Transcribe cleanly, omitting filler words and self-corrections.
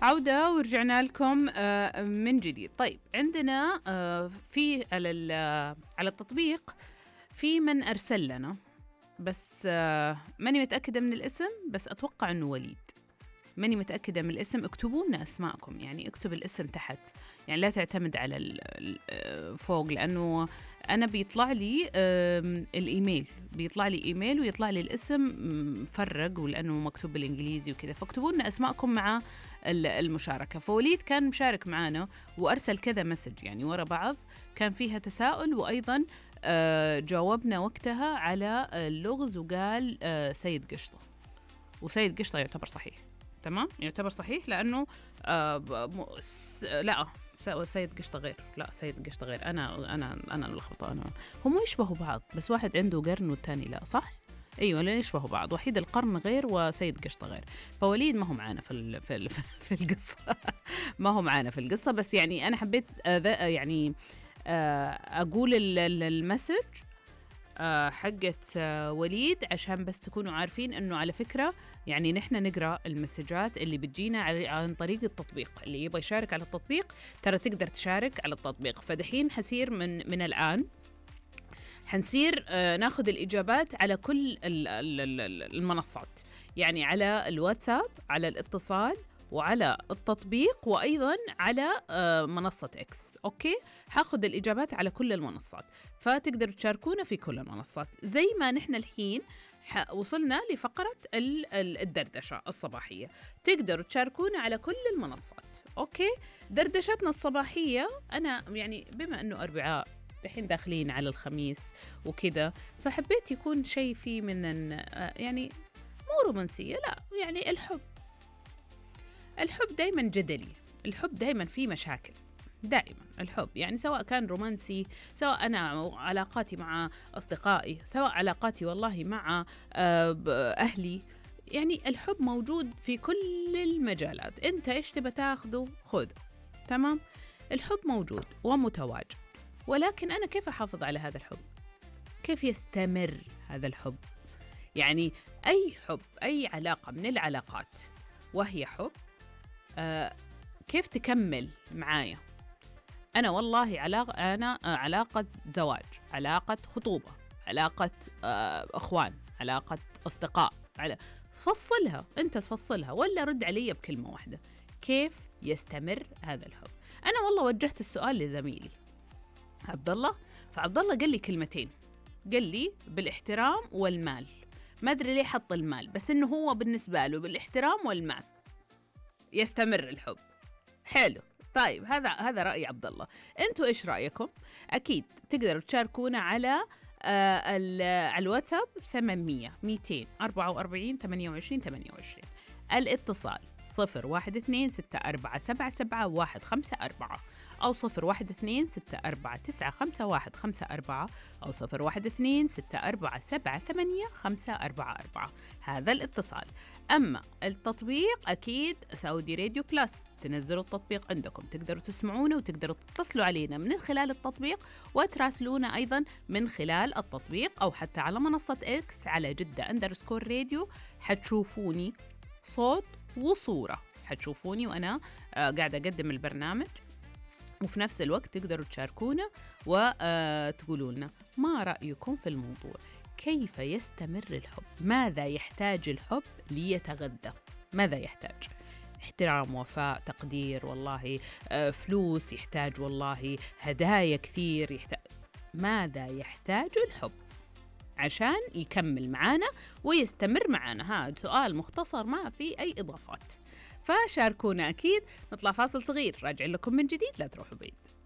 عودة ورجعنا لكم من جديد. طيب عندنا في على التطبيق في من أرسل لنا، بس ماني متأكدة من الاسم، بس أتوقع أنه وليد. ماني متأكدة من الاسم، اكتبوا لنا أسماءكم، يعني اكتب الاسم تحت، يعني لا تعتمد على فوق، لأنه أنا بيطلع لي الإيميل، بيطلع لي إيميل ويطلع لي الاسم مفرق ولأنه مكتوب بالإنجليزي وكذا، فاكتبوا لنا أسماءكم مع المشاركة. فوليد كان مشارك معنا وأرسل كذا مسج يعني ورا بعض، كان فيها تساؤل، وأيضا جاوبنا وقتها على اللغز وقال سيد قشطة، وسيد قشطة يعتبر صحيح. تمام، يعتبر صحيح لأنه لا سيد قشطة غير، لا سيد قشطة غير، أنا ملخبطة، هم يشبهوا بعض بس واحد عنده قرن والتاني لا، صح؟ أيوة لا يشبهوا بعض، وحيد القرن غير وسيد قشطة غير. فوليد ما هو معانا في القصة ما هو معانا في القصة، بس يعني أنا حبيت يعني أقول المسج حقت وليد عشان بس تكونوا عارفين انه على فكرة يعني نحن نقرأ المسجات اللي بتجينا عن طريق التطبيق. اللي يبغى يشارك على التطبيق ترى تقدر تشارك على التطبيق. فدحين حسير من الآن حنصير ناخذ الإجابات على كل المنصات، يعني على الواتساب، على الاتصال، وعلى التطبيق، وأيضاً على منصة إكس. أوكي، حاخذ الإجابات على كل المنصات، فتقدروا تشاركونا في كل المنصات. زي ما نحن الحين وصلنا لفقرة الدردشة الصباحية، تقدروا تشاركونا على كل المنصات. أوكي، دردشتنا الصباحية أنا يعني بما أنه أربعاء الحين داخلين على الخميس وكذا، فحبيت يكون شيء فيه من يعني مو رومانسية، لا يعني الحب دايما جدلي، الحب دايما فيه مشاكل، دائما الحب يعني سواء كان رومانسي، سواء أنا علاقاتي مع أصدقائي، سواء علاقاتي والله مع أهلي، يعني الحب موجود في كل المجالات. أنت إيش تبى تاخذه خذه، تمام؟ الحب موجود ومتواجد، ولكن أنا كيف أحافظ على هذا الحب؟ كيف يستمر هذا الحب؟ يعني أي حب، أي علاقة من العلاقات وهي حب، كيف تكمل معايا؟ أنا والله علاقة زواج، علاقة خطوبة، علاقة أخوان، علاقة أصدقاء، فصلها، أنت تفصلها ولا رد علي بكلمة واحدة. كيف يستمر هذا الحب؟ أنا والله وجهت السؤال لزميلي عبد الله، فعبد الله قال لي كلمتين، قال لي بالاحترام والمال. ما أدري ليه حط المال، بس إنه هو بالنسبة له بالاحترام والمال يستمر الحب. حلو، طيب هذا رأي عبد الله. انتوا ايش رأيكم؟ اكيد تقدروا تشاركونا على الواتساب 800 244 28 28، الاتصال 0126477154 أو 0126495154 أو 0126477854. هذا الاتصال. أما التطبيق أكيد سعودي راديو بلس، تنزلوا التطبيق عندكم، تقدروا تسمعونا وتقدروا تتصلوا علينا من خلال التطبيق، وتراسلونا أيضا من خلال التطبيق، أو حتى على منصة إكس على جدة_راديو. حتشوفوني صوت وصورة، حتشوفوني وأنا قاعدة أقدم البرنامج، وفي نفس الوقت تقدروا تشاركونا وتقولوا لنا ما رأيكم في الموضوع. كيف يستمر الحب؟ ماذا يحتاج الحب ليتغذى؟ ماذا يحتاج؟ احترام، وفاء، تقدير، والله فلوس، يحتاج والله هدايا كثير، ماذا يحتاج الحب عشان يكمل معانا ويستمر معانا؟ هذا سؤال مختصر ما في أي إضافات، فشاركونا أكيد. نطلع فاصل صغير، راجع لكم من جديد، لا تروحوا بعيد.